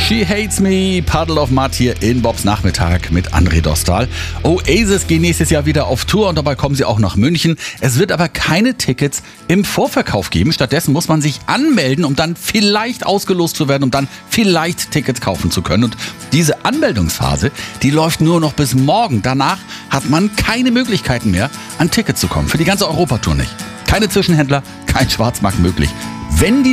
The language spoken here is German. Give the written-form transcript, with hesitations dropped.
She Hates Me, Puddle of Mud hier in Bobs Nachmittag mit André Dostal. Oasis gehen nächstes Jahr wieder auf Tour und dabei kommen sie auch nach München. Es wird aber keine Tickets im Vorverkauf geben. Stattdessen muss man sich anmelden, um dann vielleicht ausgelost zu werden, um dann vielleicht Tickets kaufen zu können. Und diese Anmeldungsphase, die läuft nur noch bis morgen. Danach hat man keine Möglichkeiten mehr, an Tickets zu kommen. Für die ganze Europatour nicht. Keine Zwischenhändler, kein Schwarzmarkt möglich. Wenn die